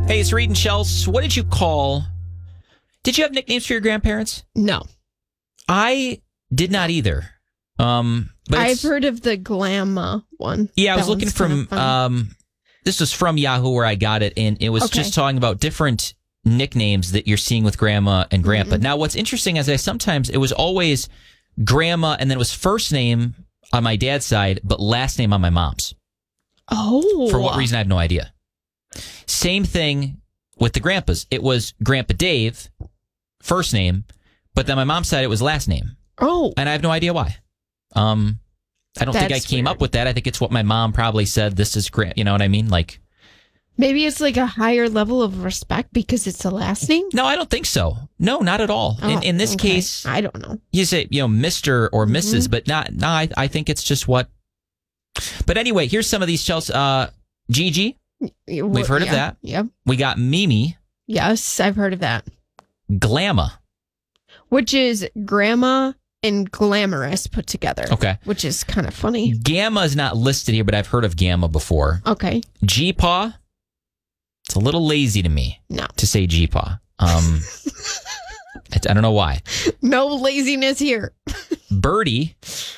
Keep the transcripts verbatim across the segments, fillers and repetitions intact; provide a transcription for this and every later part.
Hey, it's Reed and Chels. What did you call... Did you have nicknames for your grandparents? No. I did not either. Um, but I've heard of the Glamma one. Yeah, I was That looking one's from... kind of fun. Um, this was from Yahoo where I got it, and it was Okay. just talking about different nicknames that you're seeing with grandma and grandpa. Mm-hmm. Now, what's interesting is I sometimes... It was always grandma, and then it was first name on my dad's side, but last name on my mom's. Oh. For what reason, I have no idea. Same thing with the grandpas. It was Grandpa Dave, first name, but then my mom's side, it was last name. Oh. And I have no idea why. Um, I don't think I That's came weird. up with that. I think it's what my mom probably said. This is grand. You know what I mean? Like, Maybe it's like a higher level of respect because it's a last name? no, I don't think so. No, not at all. in, Oh, in this okay. case, I don't know. you say, you know, Mister or Missus, Mhm. but not, no, I, I think it's just what. But anyway, here's some of these Chelsea. Uh, Gigi, we've heard of Yeah. that. Yep. We got Mimi, Yes, I've heard of that. Glamma. Which is grandma and glamorous put together. Okay. Which is kind of funny. Gamma is not listed here, but I've heard of Gamma before. Okay. G-Paw. It's a little lazy to me No. to say G-Paw. Um, I, I don't know why. No laziness here. Birdie.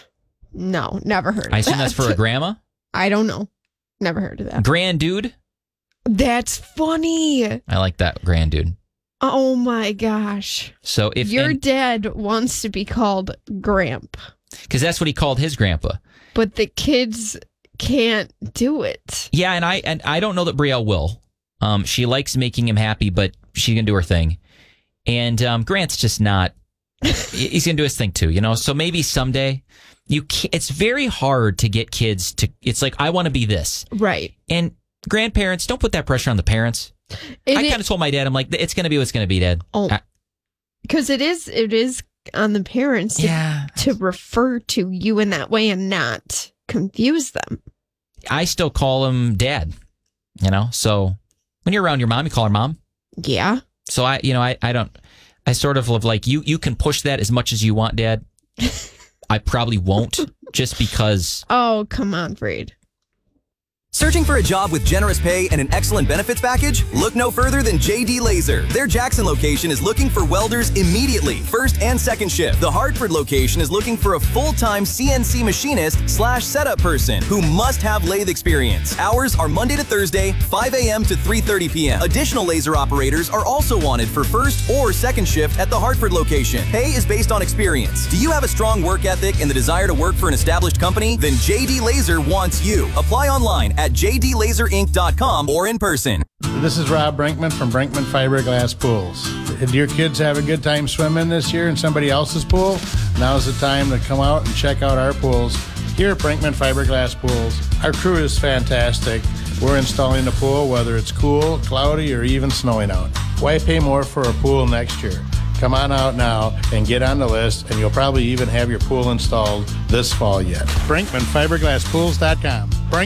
No, never heard of I assume that. that's for a grandma. I don't know. Never heard of that. Grand Dude. That's funny. I like that, Grand Dude. Oh my gosh. So if Your dad wants to be called Gramp, because that's what he called his grandpa. but the kids can't do it. Yeah, and I and I don't know that Brielle will. Um, she likes making him happy, but she's gonna do her thing. And um, Grant's just not. He's gonna do his thing too, you know. So maybe someday you. Can't, it's very hard to get kids to. It's like I want to be this, Right. and grandparents don't put that pressure on the parents. And I it- kind of told my dad, I'm like, it's gonna be what's gonna be, Dad. Oh, I- because it is it is on the parents to, yeah. to refer to you in that way and not confuse them. I still call him Dad. You know, so when you're around your mom, you call her Mom. Yeah. So I, you know, I, I don't, I sort of live like you, you can push that as much as you want, Dad. I probably won't just because. Oh, come on, Freed. Searching for a job with generous pay and an excellent benefits package? Look no further than J D Laser. Their Jackson location is looking for welders immediately, first and second shift. The Hartford location is looking for a full-time C N C machinist slash setup person who must have lathe experience. Hours are Monday to Thursday, five a.m. to three thirty p.m. Additional laser operators are also wanted for first or second shift at the Hartford location. Pay is based on experience. Do you have a strong work ethic and the desire to work for an established company? Then J D Laser wants you. Apply online at j d laser inc dot com or in person. This is Rob Brinkman from Brinkman Fiberglass Pools. Did your kids have a good time swimming this year in somebody else's pool? Now's the time to come out and check out our pools. Here at Brinkman Fiberglass Pools, our crew is fantastic. We're installing a pool whether it's cool, cloudy, or even snowing out. Why pay more for a pool next year? Come on out now and get on the list, and you'll probably even have your pool installed this fall yet. Brinkman Fiberglass Pools dot com.